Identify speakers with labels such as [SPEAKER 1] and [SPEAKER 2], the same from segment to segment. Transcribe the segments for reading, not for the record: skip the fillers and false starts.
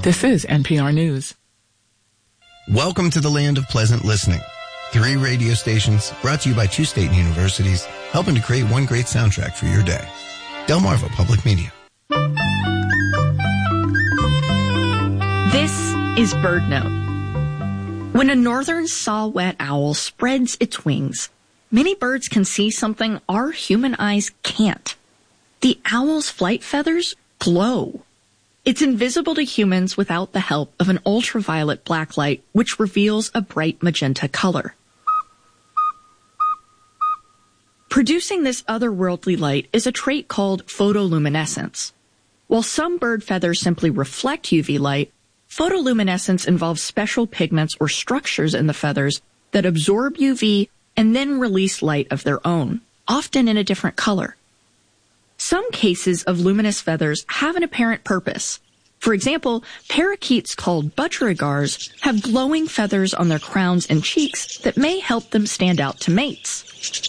[SPEAKER 1] This is NPR News.
[SPEAKER 2] Welcome to the land of pleasant listening. 3 radio stations brought to you by 2 state universities, helping to create one great soundtrack for your day. Delmarva Public Media.
[SPEAKER 3] This is BirdNote. When a northern saw-whet owl spreads its wings, many birds can see something our human eyes can't. The owl's flight feathers glow. It's invisible to humans without the help of an ultraviolet blacklight, which reveals a bright magenta color. Producing this otherworldly light is a trait called photoluminescence. While some bird feathers simply reflect UV light, photoluminescence involves special pigments or structures in the feathers that absorb UV and then release light of their own, often in a different color. Some cases of luminous feathers have an apparent purpose. For example, parakeets called budgerigars have glowing feathers on their crowns and cheeks that may help them stand out to mates.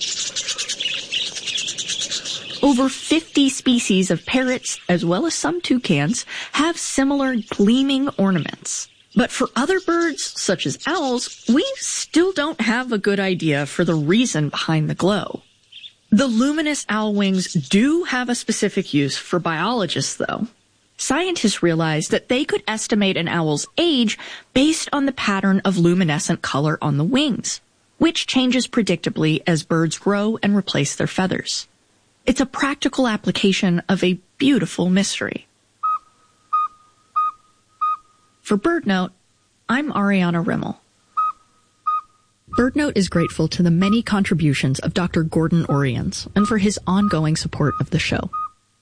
[SPEAKER 3] Over 50 species of parrots, as well as some toucans, have similar gleaming ornaments. But for other birds, such as owls, we still don't have a good idea for the reason behind the glow. The luminous owl wings do have a specific use for biologists, though. Scientists realized that they could estimate an owl's age based on the pattern of luminescent color on the wings, which changes predictably as birds grow and replace their feathers. It's a practical application of a beautiful mystery. For BirdNote, I'm Ariana Rimmel. BirdNote is grateful to the many contributions of Dr. Gordon Oriens and for his ongoing support of the show.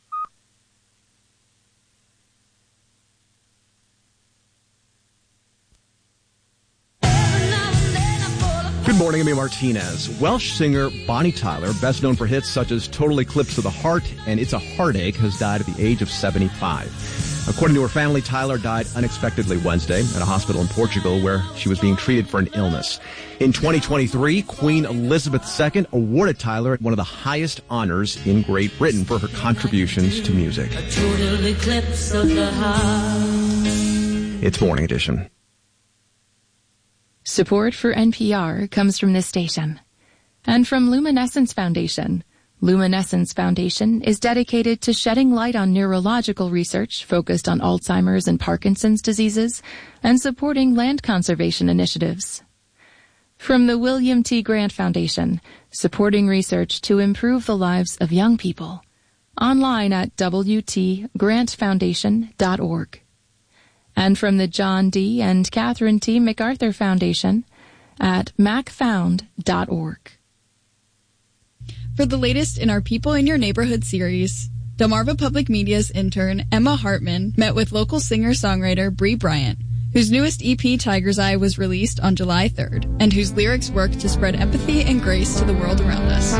[SPEAKER 4] Good morning, I'm Amy Martinez. Welsh singer Bonnie Tyler, best known for hits such as Total Eclipse of the Heart and It's a Heartache, has died at the age of 75. According to her family, Tyler died unexpectedly Wednesday at a hospital in Portugal where she was being treated for an illness. In 2023, Queen Elizabeth II awarded Tyler one of the highest honors in Great Britain for her contributions to music.
[SPEAKER 5] A total eclipse of the heart.
[SPEAKER 4] It's Morning Edition.
[SPEAKER 6] Support for NPR comes from this station and from Luminescence Foundation. Luminescence Foundation is dedicated to shedding light on neurological research focused on Alzheimer's and Parkinson's diseases and supporting land conservation initiatives. From the William T. Grant Foundation, supporting research to improve the lives of young people. Online at wtgrantfoundation.org. And from the John D. and Catherine T. MacArthur Foundation at macfound.org.
[SPEAKER 7] For the latest in our People in Your Neighborhood series, Delmarva Public Media's intern Emma Hartman met with local singer-songwriter Bree Bryant, whose newest EP, Tiger's Eye, was released on July 3rd, and whose lyrics work to spread empathy and grace to the world around us.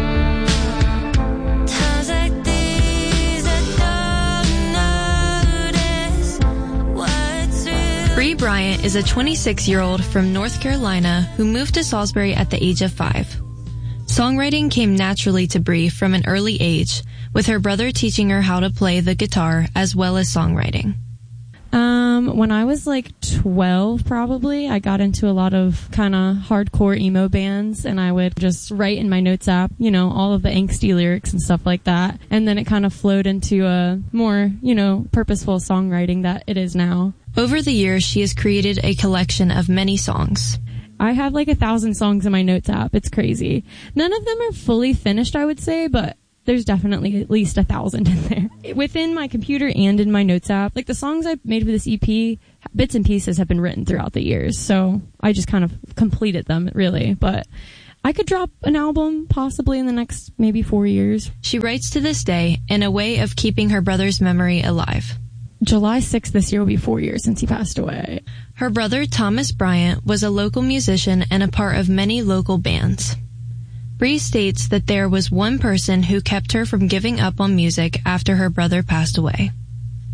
[SPEAKER 8] Bree Bryant is a 26-year-old from North Carolina who moved to Salisbury at the age of 5. Songwriting came naturally to Bree from an early age, with her brother teaching her how to play the guitar as well as songwriting.
[SPEAKER 9] When I was like 12, probably, I got into a lot of kind of hardcore emo bands, and I would just write in my notes app, all of the angsty lyrics and stuff like that. And then it kind of flowed into a more, purposeful songwriting that it is now.
[SPEAKER 8] Over the years, she has created a collection of many songs.
[SPEAKER 9] I have like 1,000 songs in my notes app. It's crazy. None of them are fully finished, I would say, but there's definitely at least 1,000 in there. Within my computer and in my notes app, like the songs I made for this EP, bits and pieces have been written throughout the years. So I just kind of completed them, really. But I could drop an album possibly in the next maybe 4 years.
[SPEAKER 8] She writes to this day in a way of keeping her brother's memory alive.
[SPEAKER 9] July 6th this year will be 4 years since he passed away.
[SPEAKER 8] Her brother, Thomas Bryant, was a local musician and a part of many local bands. Bree states that there was one person who kept her from giving up on music after her brother passed away.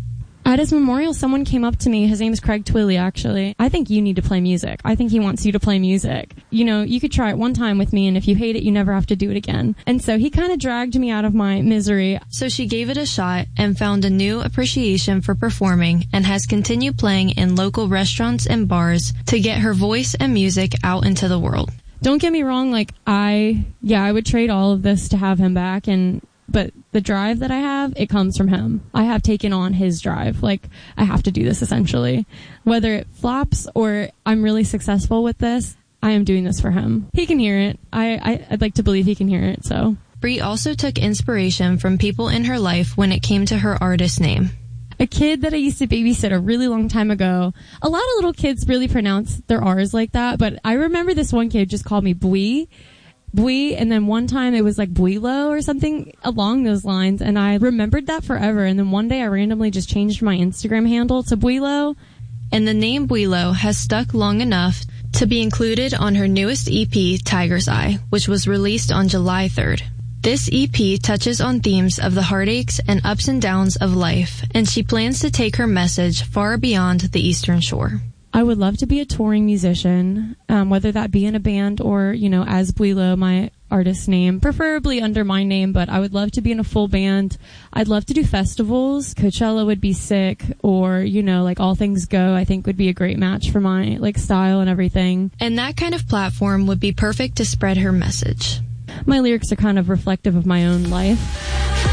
[SPEAKER 9] At his memorial, someone came up to me. His name is Craig Twilley, actually. I think you need to play music. I think he wants you to play music. You know, you could try it one time with me, and if you hate it, you never have to do it again. And so he kind of dragged me out of my misery.
[SPEAKER 8] So she gave it a shot and found a new appreciation for performing and has continued playing in local restaurants and bars to get her voice and music out into the world.
[SPEAKER 9] Don't get me wrong, like, I would trade all of this to have him back, but the drive that I have, it comes from him. I have taken on his drive. Like, I have to do this, essentially. Whether it flops or I'm really successful with this, I am doing this for him. He can hear it. I'd like to believe he can hear it, so.
[SPEAKER 8] Bree also took inspiration from people in her life when it came to her artist name.
[SPEAKER 9] A kid that I used to babysit a really long time ago. A lot of little kids really pronounce their R's like that, but I remember this one kid just called me Bui, and then one time it was like Builo or something along those lines, and I remembered that forever. And then one day I randomly just changed my Instagram handle to Builo.
[SPEAKER 8] And the name Builo has stuck long enough to be included on her newest EP, Tiger's Eye, which was released on July 3rd. This EP touches on themes of the heartaches and ups and downs of life, and she plans to take her message far beyond the Eastern Shore.
[SPEAKER 9] I would love to be a touring musician, whether that be in a band or, you know, as Builo, my artist name, preferably under my name, but I would love to be in a full band. I'd love to do festivals. Coachella would be sick, or, you know, like All Things Go, I think would be a great match for my, like, style and everything.
[SPEAKER 8] And that kind of platform would be perfect to spread her message.
[SPEAKER 9] My lyrics are kind of reflective of my own life.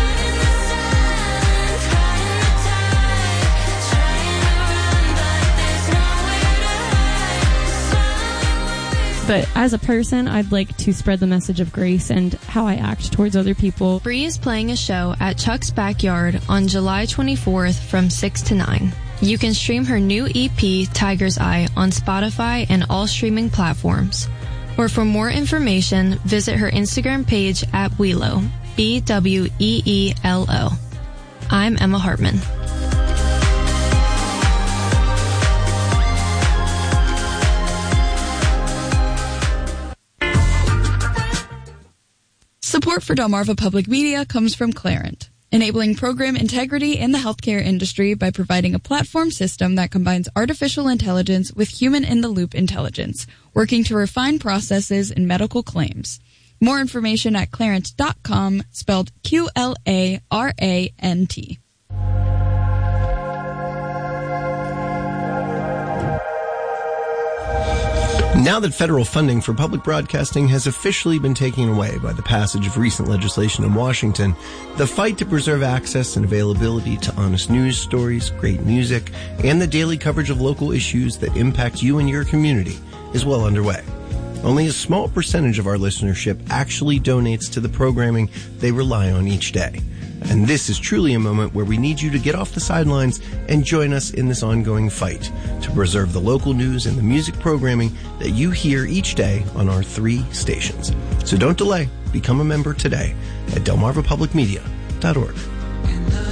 [SPEAKER 9] But as a person, I'd like to spread the message of grace and how I act towards other people.
[SPEAKER 8] Bree is playing a show at Chuck's Backyard on July 24th from 6 to 9. You can stream her new EP, Tiger's Eye, on Spotify and all streaming platforms. Or for more information, visit her Instagram page at Builo, BWEELO. I'm Emma Hartman.
[SPEAKER 7] Support for Delmarva Public Media comes from Clarent, enabling program integrity in the healthcare industry by providing a platform system that combines artificial intelligence with human-in-the-loop intelligence, working to refine processes in medical claims. More information at clarent.com, spelled QLARANT.
[SPEAKER 2] Now that federal funding for public broadcasting has officially been taken away by the passage of recent legislation in Washington, the fight to preserve access and availability to honest news stories, great music, and the daily coverage of local issues that impact you and your community is well underway. Only a small percentage of our listenership actually donates to the programming they rely on each day. And this is truly a moment where we need you to get off the sidelines and join us in this ongoing fight to preserve the local news and the music programming that you hear each day on our 3 stations. So don't delay. Become a member today at delmarvapublicmedia.org.